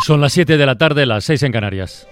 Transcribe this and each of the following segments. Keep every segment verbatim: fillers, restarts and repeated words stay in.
Son las siete de la tarde, las seis en Canarias.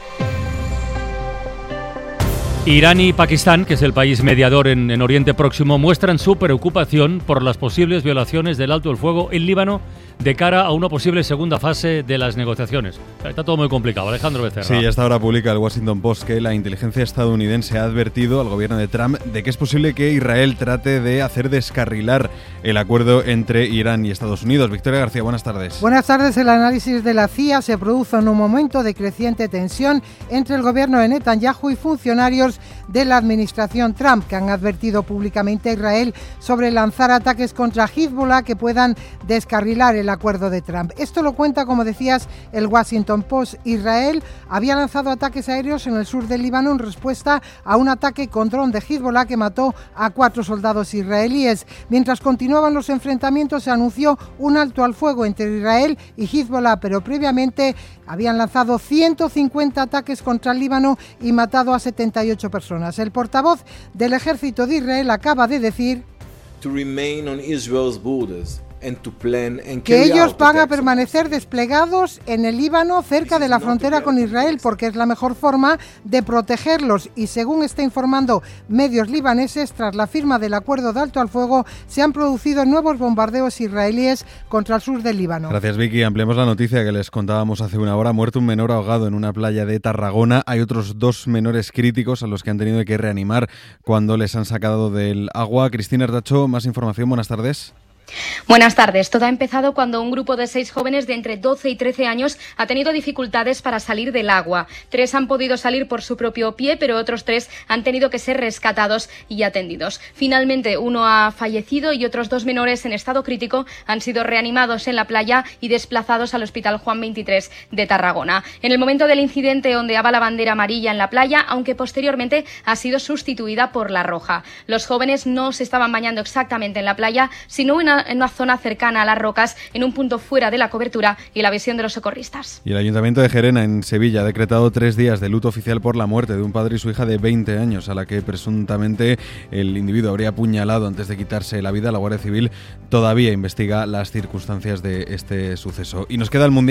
Irán y Pakistán, que es el país mediador en, en Oriente Próximo, muestran su preocupación por las posibles violaciones del alto el fuego en Líbano de cara a una posible segunda fase de las negociaciones. Está todo muy complicado. Alejandro Becerra. Sí, hasta ahora publica el Washington Post que la inteligencia estadounidense ha advertido al gobierno de Trump de que es posible que Israel trate de hacer descarrilar el acuerdo entre Irán y Estados Unidos. Victoria García, buenas tardes. Buenas tardes. El análisis de la C I A se produce en un momento de creciente tensión entre el gobierno de Netanyahu y funcionarios de la administración Trump, que han advertido públicamente a Israel sobre lanzar ataques contra Hezbollah que puedan descarrilar el acuerdo de Trump. Esto lo cuenta, como decías, el Washington Post. Israel había lanzado ataques aéreos en el sur del Líbano en respuesta a un ataque con dron de Hezbollah que mató a cuatro soldados israelíes. Mientras continuaban los enfrentamientos, se anunció un alto al fuego entre Israel y Hezbollah, pero previamente habían lanzado ciento cincuenta ataques contra el Líbano y matado a setenta y ocho personas. El portavoz del ejército de Israel acaba de decir to remain on Israel's borders and to plan and que ellos van a permanecer desplegados en el Líbano cerca de la frontera con Israel porque es la mejor forma de protegerlos, y según está informando medios libaneses, tras la firma del acuerdo de alto al fuego se han producido nuevos bombardeos israelíes contra el sur del Líbano. Gracias, Vicky. Ampliemos la noticia que les contábamos hace una hora. Ha muerto un menor ahogado en una playa de Tarragona. Hay otros dos menores críticos a los que han tenido que reanimar cuando les han sacado del agua. Cristina Artacho, más información. Buenas tardes. Buenas tardes. Todo ha empezado cuando un grupo de seis jóvenes de entre doce y trece años ha tenido dificultades para salir del agua. Tres han podido salir por su propio pie, pero otros tres han tenido que ser rescatados y atendidos. Finalmente, uno ha fallecido y otros dos menores en estado crítico han sido reanimados en la playa y desplazados al Hospital Juan veintitrés de Tarragona. En el momento del incidente ondeaba la bandera amarilla en la playa, aunque posteriormente ha sido sustituida por la roja. Los jóvenes no se estaban bañando exactamente en la playa, sino en en una zona cercana a las rocas, en un punto fuera de la cobertura y la visión de los socorristas. Y el Ayuntamiento de Gerena, en Sevilla, ha decretado tres días de luto oficial por la muerte de un padre y su hija de veinte años, a la que presuntamente el individuo habría apuñalado antes de quitarse la vida. La Guardia Civil todavía investiga las circunstancias de este suceso. Y nos queda el Mundial.